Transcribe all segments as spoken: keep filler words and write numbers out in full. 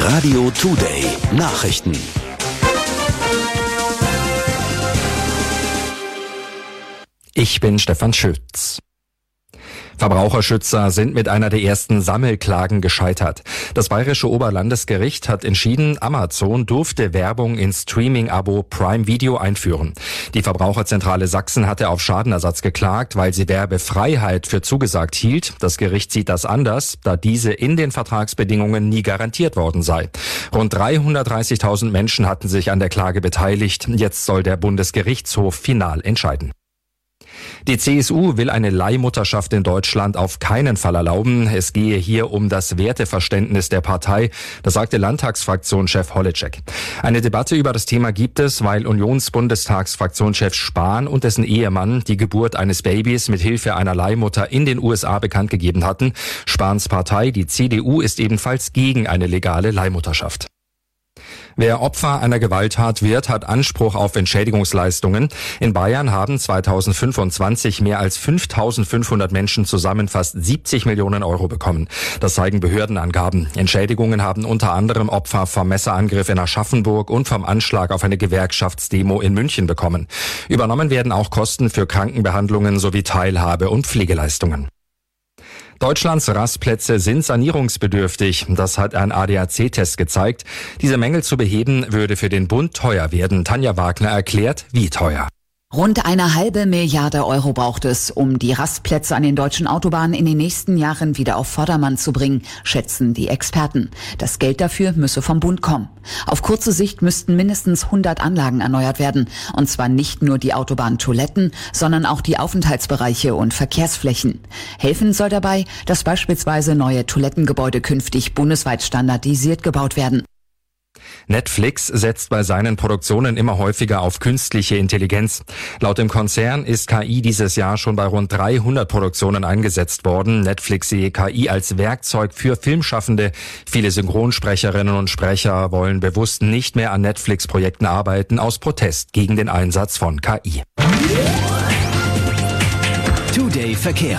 Radio Today Nachrichten. Ich bin Stefan Schütz. Verbraucherschützer sind mit einer der ersten Sammelklagen gescheitert. Das Bayerische Oberlandesgericht hat entschieden, Amazon durfte Werbung ins Streaming-Abo Prime Video einführen. Die Verbraucherzentrale Sachsen hatte auf Schadenersatz geklagt, weil sie Werbefreiheit für zugesagt hielt. Das Gericht sieht das anders, da diese in den Vertragsbedingungen nie garantiert worden sei. Rund dreihundertdreißigtausend Menschen hatten sich an der Klage beteiligt. Jetzt soll der Bundesgerichtshof final entscheiden. Die C S U will eine Leihmutterschaft in Deutschland auf keinen Fall erlauben. Es gehe hier um das Werteverständnis der Partei, das sagte Landtagsfraktionschef Holitschek. Eine Debatte über das Thema gibt es, weil Unionsbundestagsfraktionschef Spahn und dessen Ehemann die Geburt eines Babys mit Hilfe einer Leihmutter in den U S A bekannt gegeben hatten. Spahns Partei, die C D U, ist ebenfalls gegen eine legale Leihmutterschaft. Wer Opfer einer Gewalttat wird, hat Anspruch auf Entschädigungsleistungen. In Bayern haben zweitausendfünfundzwanzig mehr als fünftausendfünfhundert Menschen zusammen fast siebzig Millionen Euro bekommen. Das zeigen Behördenangaben. Entschädigungen haben unter anderem Opfer vom Messerangriff in Aschaffenburg und vom Anschlag auf eine Gewerkschaftsdemo in München bekommen. Übernommen werden auch Kosten für Krankenbehandlungen sowie Teilhabe- und Pflegeleistungen. Deutschlands Rastplätze sind sanierungsbedürftig. Das hat ein A D A C-Test gezeigt. Diese Mängel zu beheben, würde für den Bund teuer werden. Tanja Wagner erklärt, wie teuer. Rund eine halbe Milliarde Euro braucht es, um die Rastplätze an den deutschen Autobahnen in den nächsten Jahren wieder auf Vordermann zu bringen, schätzen die Experten. Das Geld dafür müsse vom Bund kommen. Auf kurze Sicht müssten mindestens hundert Anlagen erneuert werden. Und zwar nicht nur die Autobahntoiletten, sondern auch die Aufenthaltsbereiche und Verkehrsflächen. Helfen soll dabei, dass beispielsweise neue Toilettengebäude künftig bundesweit standardisiert gebaut werden. Netflix setzt bei seinen Produktionen immer häufiger auf künstliche Intelligenz. Laut dem Konzern ist K I dieses Jahr schon bei rund dreihundert Produktionen eingesetzt worden. Netflix sehe K I als Werkzeug für Filmschaffende. Viele Synchronsprecherinnen und Sprecher wollen bewusst nicht mehr an Netflix-Projekten arbeiten, aus Protest gegen den Einsatz von K I. Today Verkehr.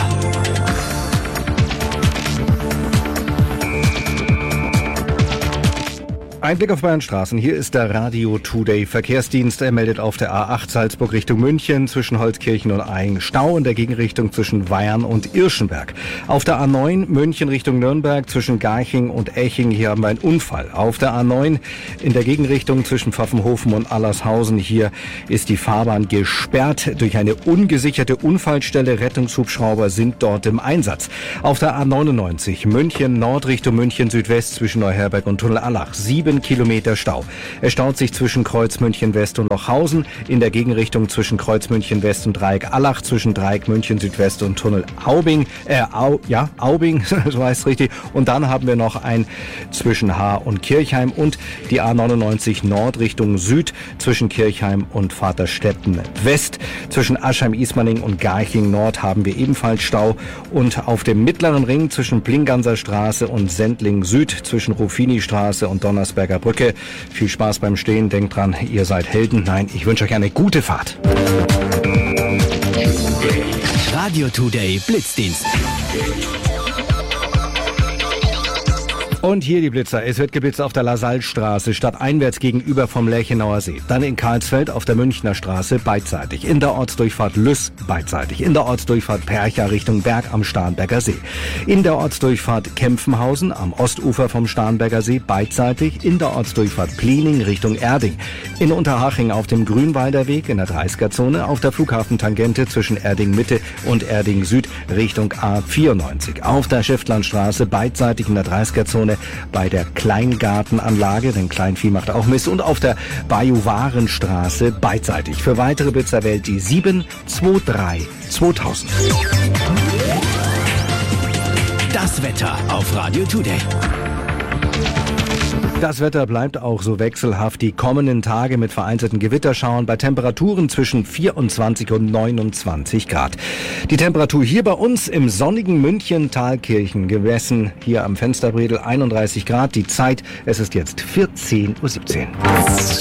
Ein Blick auf Bayerns Straßen. Hier ist der Radio Today Verkehrsdienst. Er meldet auf der A acht Salzburg Richtung München zwischen Holzkirchen und Aing Stau in der Gegenrichtung zwischen Weyern und Irschenberg. Auf der A neun München Richtung Nürnberg zwischen Garching und Eching. Hier haben wir einen Unfall. Auf der A neun in der Gegenrichtung zwischen Pfaffenhofen und Allershausen. Hier ist die Fahrbahn gesperrt durch eine ungesicherte Unfallstelle. Rettungshubschrauber sind dort im Einsatz. Auf der A neunundneunzig München Nord Richtung München Südwest zwischen Neuherberg und Tunnel Allach. Sieben Kilometer Stau. Es staut sich zwischen Kreuz München West und Lochhausen, in der Gegenrichtung zwischen Kreuz München West und Dreieck Allach, zwischen Dreieck München Südwest und Tunnel Aubing, äh, Au, ja, Aubing, so heißt es richtig. Und dann haben wir noch ein zwischen Haar und Kirchheim und die A neunundneunzig Nord Richtung Süd zwischen Kirchheim und Vaterstetten West. Zwischen Aschheim-Ismaning und Garching Nord haben wir ebenfalls Stau. Und auf dem mittleren Ring zwischen Plinganser Straße und Sendling Süd, zwischen Ruffini-Straße und Donnersberger Brücke. Viel Spaß beim Stehen. Denkt dran, ihr seid Helden. Nein, ich wünsche euch eine gute Fahrt. Radio Today Blitzdienst. Und hier die Blitzer. Es wird geblitzt auf der Lasallstraße, stadteinwärts gegenüber vom Lerchenauer See. Dann in Karlsfeld auf der Münchner Straße beidseitig. In der Ortsdurchfahrt Lüss beidseitig. In der Ortsdurchfahrt Percha Richtung Berg am Starnberger See. In der Ortsdurchfahrt Kempfenhausen am Ostufer vom Starnberger See beidseitig. In der Ortsdurchfahrt Pliening Richtung Erding. In Unterhaching auf dem Grünwalder Weg in der dreißiger-Zone. Auf der Flughafentangente zwischen Erding Mitte und Erding Süd Richtung A vierundneunzig. Auf der Schäftlandstraße beidseitig in der dreißiger-Zone bei der Kleingartenanlage, denn Kleinvieh macht auch Mist, und auf der Bajuwarenstraße beidseitig. Für weitere Blitzer wählt die sieben zwei drei zweitausend. Das Wetter auf Radio Today. Das Wetter bleibt auch so wechselhaft die kommenden Tage mit vereinzelten Gewitterschauern bei Temperaturen zwischen vierundzwanzig und neunundzwanzig Grad. Die Temperatur hier bei uns im sonnigen München Thalkirchen gemessen hier am Fensterbredel einunddreißig Grad. Die Zeit, es ist jetzt vierzehn Uhr siebzehn.